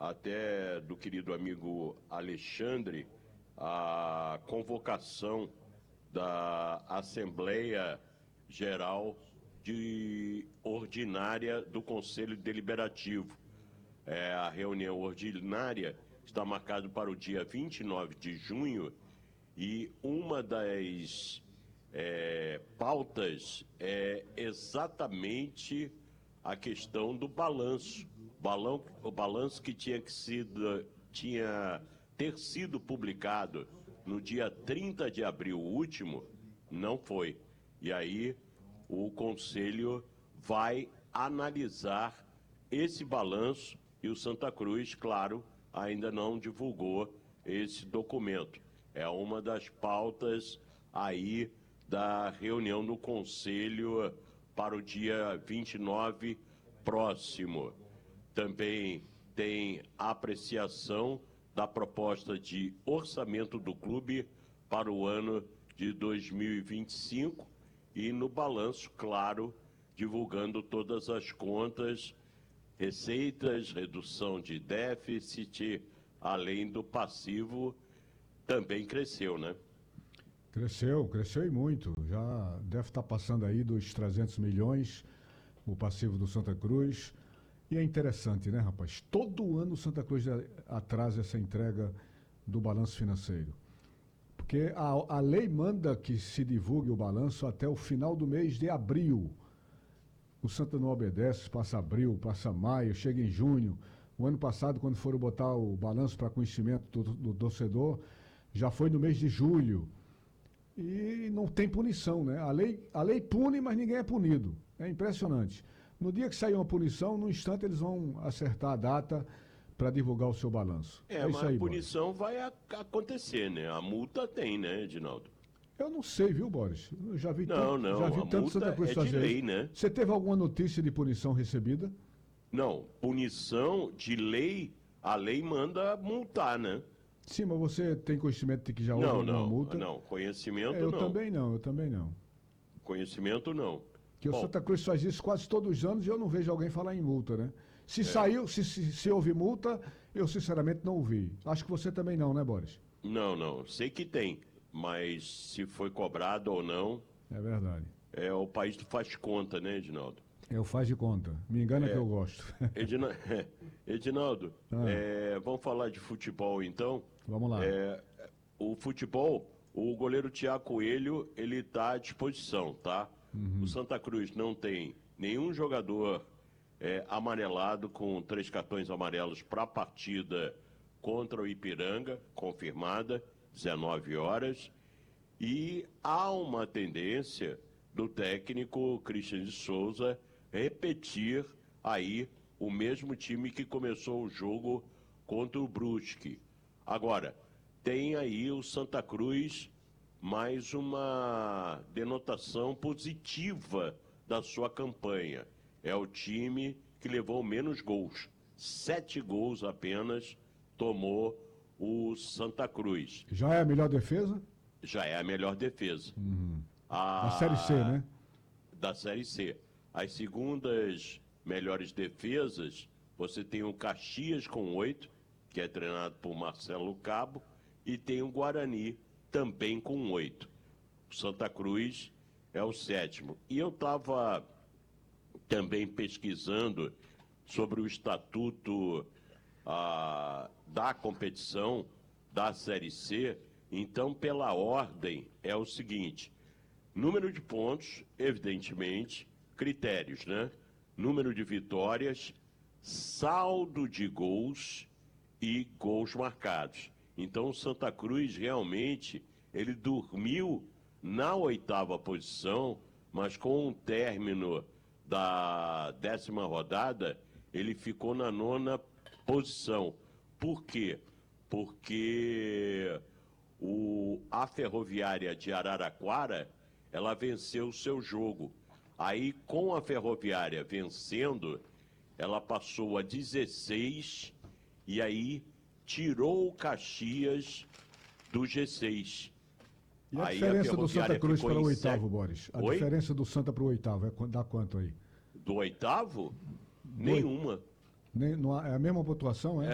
até do querido amigo Alexandre, a convocação da Assembleia Geral Ordinária do Conselho Deliberativo. A reunião ordinária está marcada para o dia 29 de junho e uma das pautas é exatamente a questão do balanço. O balanço que tinha ter sido publicado no dia 30 de abril último, não foi. E aí o Conselho vai analisar esse balanço e o Santa Cruz, claro, ainda não divulgou esse documento. É uma das pautas aí da reunião do Conselho para o dia 29 próximo. Também tem a apreciação da proposta de orçamento do clube para o ano de 2025 e no balanço, claro, divulgando todas as contas, receitas, redução de déficit, além do passivo, também cresceu, né? Cresceu e muito. Já deve estar passando aí dos 300 milhões o passivo do Santa Cruz. E é interessante, né, rapaz? Todo ano o Santa Cruz atrasa essa entrega do balanço financeiro. Porque a lei manda que se divulgue o balanço até o final do mês de abril. O Santa não obedece, passa abril, passa maio, chega em junho. O ano passado, quando foram botar o balanço para conhecimento do torcedor, já foi no mês de julho. E não tem punição, né? A lei pune, mas ninguém é punido. É impressionante. No dia que sair uma punição, no instante eles vão acertar a data para divulgar o seu balanço. Mas isso aí, a punição vai acontecer, né? A multa tem, né, Edinaldo? Eu não sei, viu, Boris? Eu já vi tanto Santa Cruz fazer de lei, né? Você teve alguma notícia de punição recebida? Não, punição de lei, a lei manda multar, né? Sim, mas você tem conhecimento de que já houve alguma multa? Não, conhecimento eu também não. Conhecimento não. Que o Santa Cruz faz isso quase todos os anos e eu não vejo alguém falar em multa, né? Se houve multa, eu sinceramente não ouvi. Acho que você também não, né, Boris? Não, sei que tem, mas se foi cobrado ou não... É verdade. O país faz conta, né, Edinaldo? Eu faz de conta. Me engana que eu gosto. Edinaldo, vamos falar de futebol então? Vamos lá. O futebol, o goleiro Thiago Coelho, ele está à disposição, tá? O Santa Cruz não tem nenhum jogador amarelado com 3 cartões amarelos para a partida contra o Ipiranga, confirmada, 19 horas. E há uma tendência do técnico Christian de Souza repetir aí o mesmo time que começou o jogo contra o Brusque. Agora, tem aí o Santa Cruz mais uma denotação positiva da sua campanha. É o time que levou menos gols. 7 gols apenas tomou o Santa Cruz. Já é a melhor defesa? Já é a melhor defesa. Da Série C, né? Da Série C. As segundas melhores defesas, você tem o Caxias com 8, que é treinado por Marcelo Cabo, e tem o Guarani também com 8. O Santa Cruz é o 7º. E eu estava também pesquisando sobre o estatuto da competição da Série C. Então, pela ordem, é o seguinte: número de pontos, evidentemente, critérios, né? Número de vitórias, saldo de gols e gols marcados. Então, o Santa Cruz realmente, ele dormiu na 8ª posição, mas com o término da 10ª rodada, ele ficou na 9ª posição. Por quê? Porque a Ferroviária de Araraquara, ela venceu o seu jogo. Aí, com a Ferroviária vencendo, ela passou a 16 e aí tirou o Caxias do G6. E a diferença do Santa Cruz para o 8º, Boris? A diferença do Santa para o 8º dá quanto aí? Do 8º? Nenhuma. É a mesma pontuação, é?